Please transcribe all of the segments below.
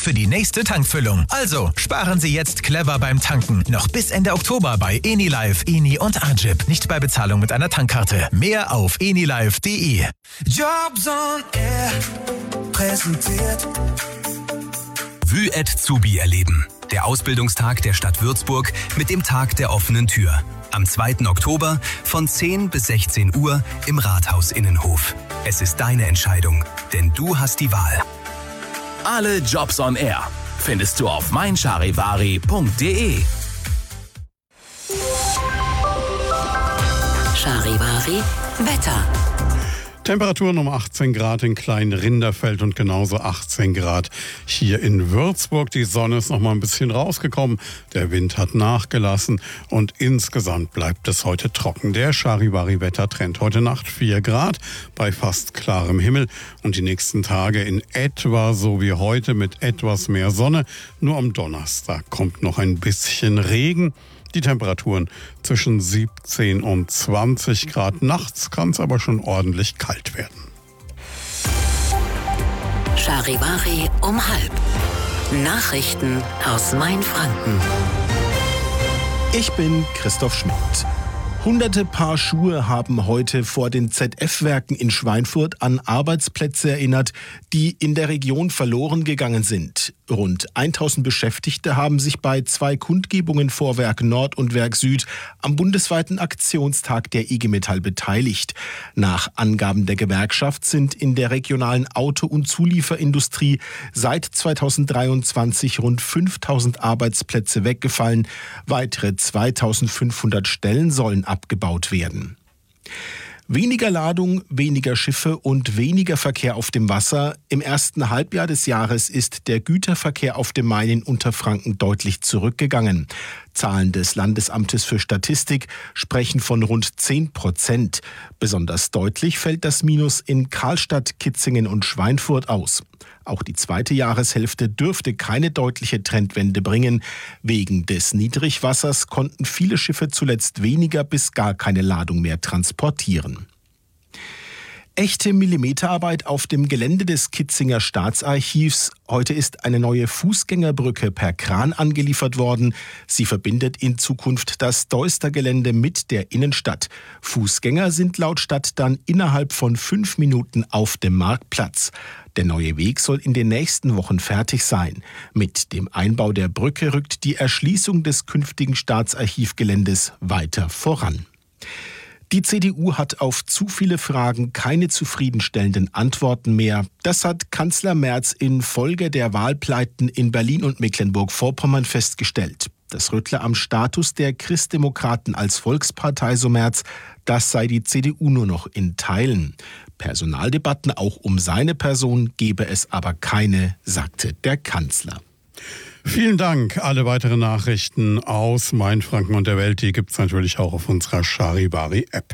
für die nächste Tankfüllung. Also sparen Sie jetzt clever beim Tanken. Noch bis Ende Oktober bei Enilive, Eni und Agip. Nicht bei Bezahlung mit einer Tankkarte. Mehr auf enilive.de. Jobs on Air präsentiert Vue@Zubi erleben. Der Ausbildungstag der Stadt Würzburg mit dem Tag der offenen Tür. Am 2. Oktober von 10 bis 16 Uhr im Rathaus-Innenhof. Es ist deine Entscheidung, denn du hast die Wahl. Alle Jobs on Air findest du auf meincharivari.de. Charivari Wetter. Temperaturen um 18 Grad in Klein-Rinderfeld und genauso 18 Grad hier in Würzburg. Die Sonne ist noch mal ein bisschen rausgekommen, der Wind hat nachgelassen und insgesamt bleibt es heute trocken. Der Charivari-Wettertrend heute Nacht 4 Grad bei fast klarem Himmel und die nächsten Tage in etwa so wie heute mit etwas mehr Sonne. Nur am Donnerstag kommt noch ein bisschen Regen. Die Temperaturen zwischen 17 und 20 Grad. Nachts kann es aber schon ordentlich kalt werden. Charivari um halb. Nachrichten aus Mainfranken. Ich bin Christoph Schmidt. Hunderte Paar Schuhe haben heute vor den ZF-Werken in Schweinfurt an Arbeitsplätze erinnert, die in der Region verloren gegangen sind. Rund 1000 Beschäftigte haben sich bei 2 Kundgebungen vor Werk Nord und Werk Süd am bundesweiten Aktionstag der IG Metall beteiligt. Nach Angaben der Gewerkschaft sind in der regionalen Auto- und Zulieferindustrie seit 2023 rund 5000 Arbeitsplätze weggefallen. Weitere 2500 Stellen sollen abgebaut werden. Weniger Ladung, weniger Schiffe und weniger Verkehr auf dem Wasser. Im ersten Halbjahr des Jahres ist der Güterverkehr auf dem Main in Unterfranken deutlich zurückgegangen. Zahlen des Landesamtes für Statistik sprechen von rund 10%. Besonders deutlich fällt das Minus in Karlstadt, Kitzingen und Schweinfurt aus. Auch die zweite Jahreshälfte dürfte keine deutliche Trendwende bringen. Wegen des Niedrigwassers konnten viele Schiffe zuletzt weniger bis gar keine Ladung mehr transportieren. Echte Millimeterarbeit auf dem Gelände des Kitzinger Staatsarchivs. Heute ist eine neue Fußgängerbrücke per Kran angeliefert worden. Sie verbindet in Zukunft das Deuster-Gelände mit der Innenstadt. Fußgänger sind laut Stadt dann innerhalb von 5 Minuten auf dem Marktplatz. Der neue Weg soll in den nächsten Wochen fertig sein. Mit dem Einbau der Brücke rückt die Erschließung des künftigen Staatsarchivgeländes weiter voran. Die CDU hat auf zu viele Fragen keine zufriedenstellenden Antworten mehr. Das hat Kanzler Merz infolge der Wahlpleiten in Berlin und Mecklenburg-Vorpommern festgestellt. Das Rüttle am Status der Christdemokraten als Volkspartei, so Merz, das sei die CDU nur noch in Teilen. Personaldebatten auch um seine Person gebe es aber keine, sagte der Kanzler. Vielen Dank. Alle weiteren Nachrichten aus Mainfranken und der Welt, die gibt es natürlich auch auf unserer Charivari-App.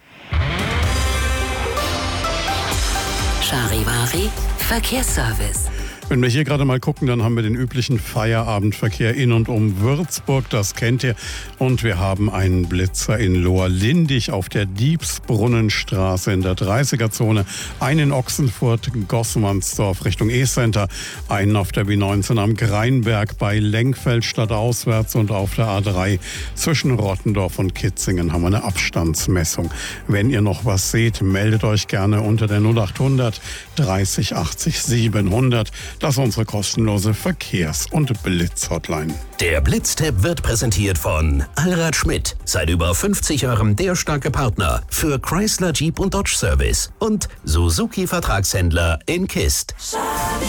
Charivari Verkehrsservice. Wenn wir hier gerade mal gucken, dann haben wir den üblichen Feierabendverkehr in und um Würzburg, das kennt ihr. Und wir haben einen Blitzer in Lohr-Lindig auf der Diebsbrunnenstraße in der 30er-Zone, einen in Ochsenfurt, Gossmannsdorf Richtung E-Center, einen auf der B19 am Greinberg bei Lenkfeld stadtauswärts und auf der A3 zwischen Rottendorf und Kitzingen haben wir eine Abstandsmessung. Wenn ihr noch was seht, meldet euch gerne unter der 0800 30 80 700. Das ist unsere kostenlose Verkehrs- und Blitz-Hotline. Der Blitztipp wird präsentiert von Allrad Schmidt. Seit über 50 Jahren der starke Partner für Chrysler, Jeep und Dodge Service und Suzuki Vertragshändler in Kist.